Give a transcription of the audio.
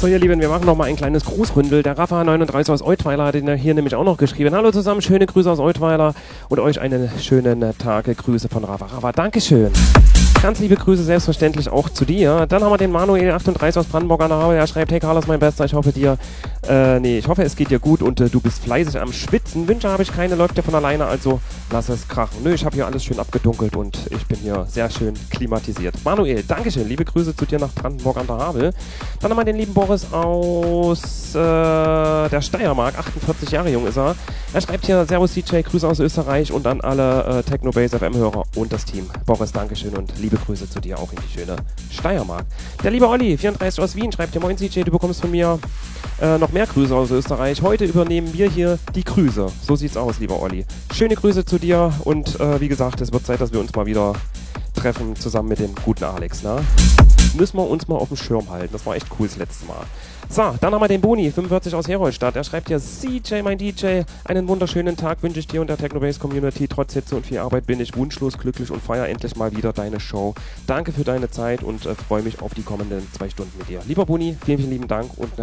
So, ihr Lieben, wir machen noch mal ein kleines Grußründel. Der Rafa39 aus Eutweiler hat hier nämlich auch noch geschrieben. Hallo zusammen, schöne Grüße aus Eutweiler und euch einen schönen Tag. Grüße von Rafa. Rafa, Dankeschön. Ganz liebe Grüße selbstverständlich auch zu dir. Dann haben wir den Manuel38 aus Brandenburg an der Haube. Er schreibt, hey Carlos, mein Bester, ich hoffe es geht dir gut und du bist fleißig am Schwitzen. Wünsche habe ich keine, läuft ja von alleine, also lass es krachen. Nö, ich habe hier alles schön abgedunkelt und ich bin hier sehr schön klimatisiert. Manuel, Dankeschön, liebe Grüße zu dir nach Brandenburg an der Havel. Dann haben wir den lieben Boris aus der Steiermark, 48 Jahre jung ist er. Er schreibt hier, Servus DJ, Grüße aus Österreich und an alle Technobase FM-Hörer und das Team. Boris, Dankeschön und liebe Grüße zu dir auch in die schöne Steiermark. Der liebe Olli, 34 aus Wien, schreibt dir, moin DJ, du bekommst von mir noch mehr Grüße aus Österreich. Heute übernehmen wir hier die Grüße. So sieht's aus, lieber Olli. Schöne Grüße zu dir und wie gesagt, es wird Zeit, dass wir uns mal wieder treffen, zusammen mit dem guten Alex, ne? Müssen wir uns mal auf dem Schirm halten. Das war echt cool das letzte Mal. So, dann haben wir den Boni, 45 aus Herolstadt. Er schreibt hier, CJ, mein DJ, einen wunderschönen Tag wünsche ich dir und der Technobase Community. Trotz Hitze und viel Arbeit bin ich wunschlos glücklich und feiere endlich mal wieder deine Show. Danke für deine Zeit und freue mich auf die kommenden 2 Stunden mit dir. Lieber Boni, vielen, vielen lieben Dank und